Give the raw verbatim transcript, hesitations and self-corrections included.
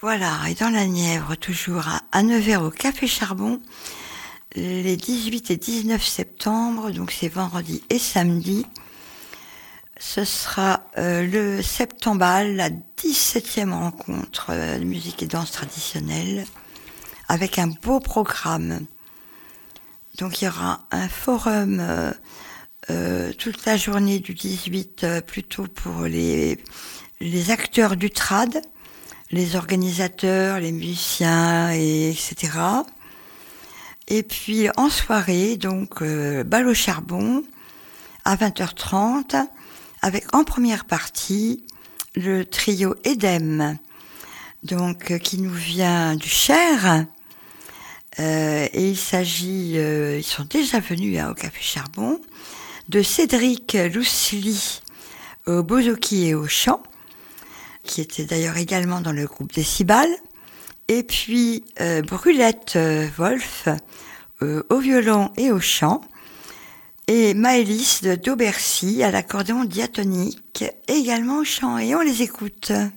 Voilà, et dans la Nièvre, toujours à, à Nevers au Café Charbon, les dix-huit et dix-neuf septembre, donc c'est vendredi et samedi. Ce sera euh, le Septembal, la dix-septième rencontre euh, de musique et danse traditionnelle, avec un beau programme. Donc il y aura un forum euh, euh, toute la journée du dix-huit, euh, plutôt pour les, les acteurs du trad, les organisateurs, les musiciens, et, etc. Et puis en soirée, donc euh, bal au charbon à vingt heures trente, avec en première partie le trio Edem, donc euh, qui nous vient du Cher. Euh, et il s'agit, euh, ils sont déjà venus hein, au Café Charbon, de Cédric Lousli au bouzouki et au chant, qui était d'ailleurs également dans le groupe Décibal, et puis euh, Brulette euh, Wolf euh, au violon et au chant, et Maëlys de Daubercy à l'accordéon diatonique, également au chant, et on les écoute.